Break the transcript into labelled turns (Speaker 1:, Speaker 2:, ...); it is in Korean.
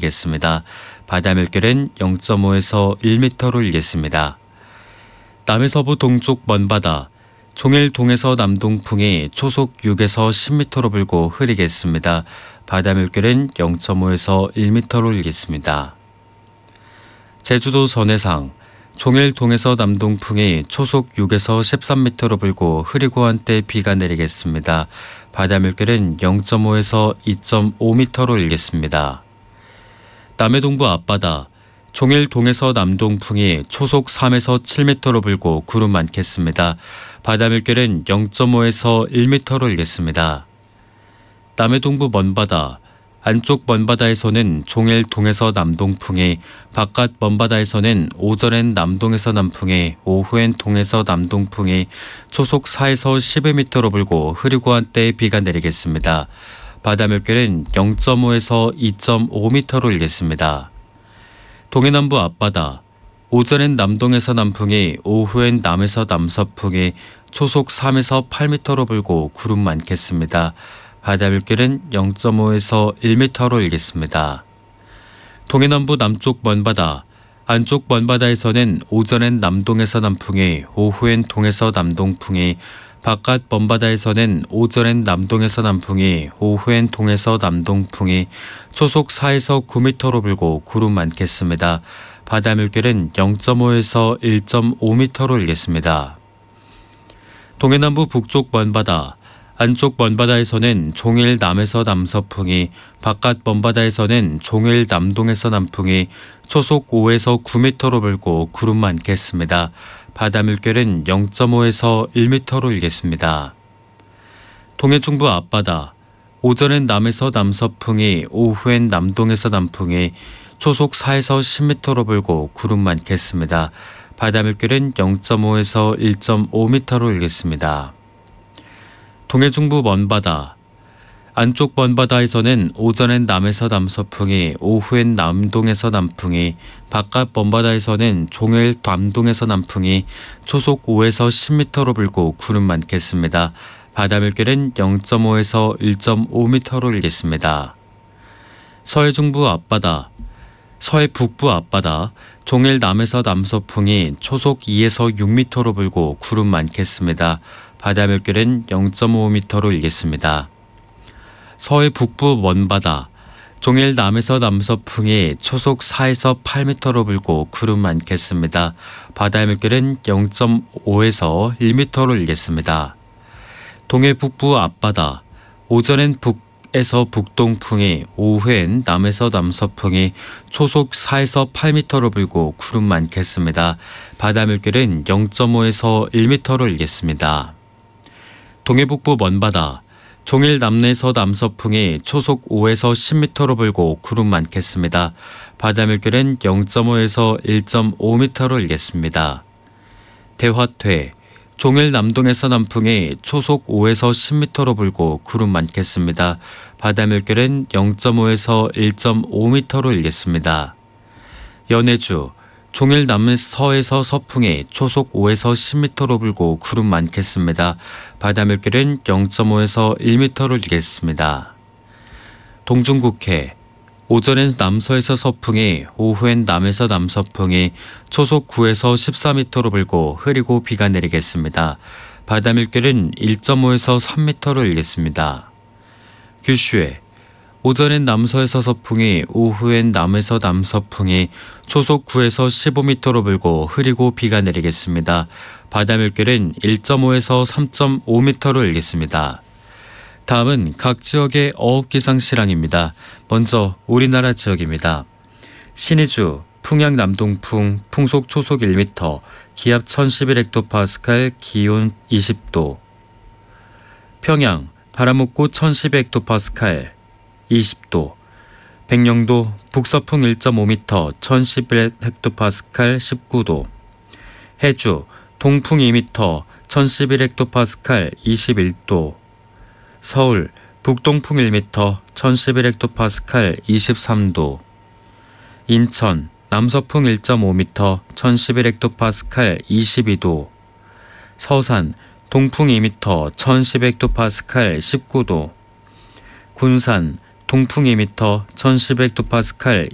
Speaker 1: 내리겠습니다. 바다 물결은 0.5에서 1m로 일겠습니다. 남해 서부 동쪽 먼바다, 종일 동에서 남동풍이 초속 6에서 10m로 불고 흐리겠습니다. 바다 물결은 0.5에서 1m로 일겠습니다. 제주도 전해상, 종일 동에서 남동풍이 초속 6에서 13m로 불고 흐리고 한때 비가 내리겠습니다. 바다 물결은 0.5에서 2.5m로 일겠습니다. 남해 동부 앞바다, 종일 동에서 남동풍이 초속 3에서 7m로 불고 구름 많겠습니다. 바다 물결은 0.5에서 1m로 일겠습니다. 남해 동부 먼바다, 안쪽 먼바다에서는 종일 동에서 남동풍이, 바깥 먼바다에서는 오전엔 남동에서 남풍이, 오후엔 동에서 남동풍이 초속 4에서 12m로 불고 흐리고 한때 비가 내리겠습니다. 바다 물결은 0.5에서 2.5m로 일겠습니다. 동해남부 앞바다, 오전엔 남동에서 남풍이, 오후엔 남에서 남서풍이 초속 3에서 8m로 불고 구름 많겠습니다. 바다 물결은 0.5에서 1m로 일겠습니다. 동해남부 남쪽 먼바다, 안쪽 먼바다에서는 오전엔 남동에서 남풍이, 오후엔 동에서 남동풍이, 바깥 먼바다에서는 오전엔 남동에서 남풍이, 오후엔 동에서 남동풍이 초속 4에서 9m로 불고 구름 많겠습니다. 바다 물결은 0.5에서 1.5m로 일겠습니다. 동해남부 북쪽 먼바다, 안쪽 먼바다에서는 종일 남에서 남서풍이, 바깥 먼바다에서는 종일 남동에서 남풍이 초속 5에서 9m로 불고 구름 많겠습니다. 바다 물결은 0.5에서 1m로 일겠습니다. 동해중부 앞바다, 오전엔 남에서 남서풍이, 오후엔 남동에서 남풍이 초속 4에서 10m로 불고 구름 많겠습니다. 바다 물결은 0.5에서 1.5m로 일겠습니다. 동해중부 먼바다, 안쪽 먼바다에서는 오전엔 남에서 남서풍이, 오후엔 남동에서 남풍이, 바깥 먼바다에서는 종일 남동에서 남풍이 초속 5에서 10m로 불고 구름 많겠습니다. 바다 물결은 0.5에서 1.5m로 일겠습니다. 서해중부 앞바다, 서해 북부 앞바다, 종일 남에서 남서풍이 초속 2에서 6m로 불고 구름 많겠습니다. 바다 물결은 0.5m로 일겠습니다. 서해 북부 먼바다, 종일 남에서 남서풍이 초속 4에서 8m로 불고 구름 많겠습니다. 바다 물결은 0.5에서 1m로 일겠습니다. 동해 북부 앞바다, 오전엔 북에서 북동풍이, 오후엔 남에서 남서풍이 초속 4에서 8m로 불고 구름 많겠습니다. 바다 물결은 0.5에서 1m로 일겠습니다. 동해 북부 먼바다, 종일 남내에서 남서풍이 초속 5에서 10m로 불고 구름 많겠습니다. 바다 물결은 0.5에서 1.5m로 일겠습니다. 대화퇴, 종일 남동에서 남풍이 초속 5에서 10m로 불고 구름 많겠습니다. 바다 물결은 0.5에서 1.5m로 일겠습니다. 연해주, 종일 남서에서 서풍이 초속 5에서 10m로 불고 구름 많겠습니다. 바다 물결은 0.5에서 1m로 일겠습니다. 동중국해, 오전엔 남서에서 서풍이, 오후엔 남에서 남서풍이 초속 9에서 14m로 불고 흐리고 비가 내리겠습니다. 바다 물결은 1.5에서 3m로 일겠습니다. 규슈해, 오전엔 남서에서 서풍이, 오후엔 남에서 남서풍이 초속 9에서 15m로 불고 흐리고 비가 내리겠습니다. 바다 물결은 1.5에서 3.5m로 일겠습니다. 다음은 각 지역의 어업기상 실황입니다. 먼저 우리나라 지역입니다. 신의주, 풍양 남동풍, 풍속 초속 1m, 기압 1011헥토파스칼, 기온 20도. 평양, 바람 없고 1010헥토파스칼, 20도. 백령도, 북서풍 1.5m, 1011헥토파스칼, 19도. 해주, 동풍 2m, 1011헥토파스칼, 21도. 서울, 북동풍 1m, 1011헥토파스칼, 23도. 인천, 남서풍 1.5m, 1011헥토파스칼, 22도. 서산, 동풍 2m, 1010헥토파스칼, 19도. 군산, 동풍 2m, 1010헥토파스칼,